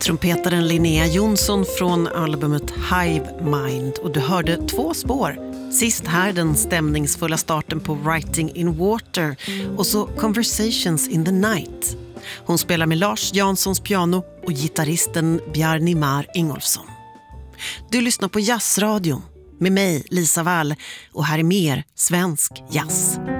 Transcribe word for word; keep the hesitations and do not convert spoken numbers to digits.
trumpetaren Linnea Jonsson från albumet Hive Mind. Och du hörde två spår. Sist här den stämningsfulla starten på Writing in Water och så Conversations in the Night. Hon spelar med Lars Janssons piano och gitarristen Bjarni Mar Ingolfsson. Du lyssnar på Jazzradion med mig, Lisa Wall, och här är mer svensk jazz.